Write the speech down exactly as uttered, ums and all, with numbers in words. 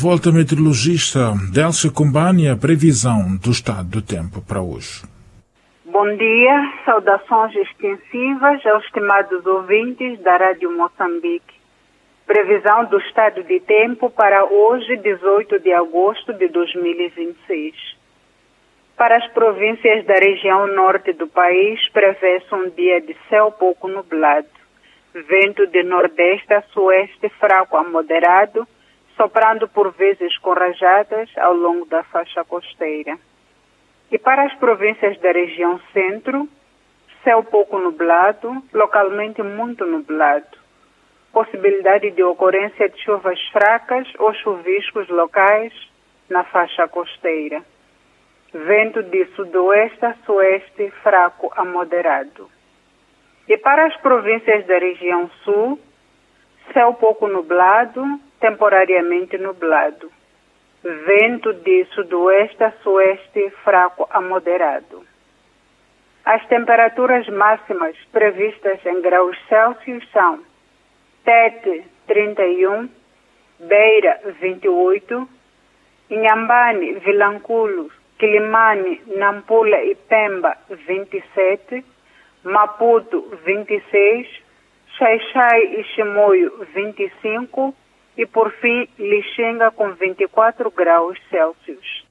volta, meteorologista Delcia Combani, a previsão do estado do tempo para hoje. Bom dia, saudações extensivas aos estimados ouvintes da Rádio Moçambique. Previsão do estado de tempo para hoje, dezoito de agosto de dois mil e vinte e seis. Para as províncias da região norte do país, prevê-se um dia de céu pouco nublado. Vento de nordeste a sueste fraco a moderado, soprando por vezes com rajadas ao longo da faixa costeira. E para as províncias da região centro, céu pouco nublado, localmente muito nublado. Possibilidade de ocorrência de chuvas fracas ou chuviscos locais na faixa costeira. Vento de sudoeste a sueste fraco a moderado. E para as províncias da região sul, céu pouco nublado, temporariamente nublado. Vento de sudoeste a sueste fraco a moderado. As temperaturas máximas previstas em graus Celsius são Tete, trinta e um, Beira, vinte e oito, Inhambane, Vilanculo, Quilimane, Nampula e Pemba, vinte e sete, Maputo, vinte e seis, Xai-Xai e Chimoio, vinte e cinco e, por fim, Lixinga com vinte e quatro graus Celsius.